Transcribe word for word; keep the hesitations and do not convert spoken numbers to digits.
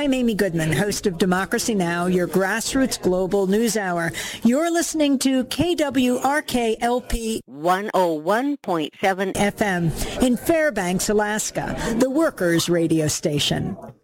I'm Amy Goodman, host of Democracy Now!, your grassroots global news hour. You're listening to K W R K L P one oh one point seven F M in Fairbanks, Alaska, the workers' radio station.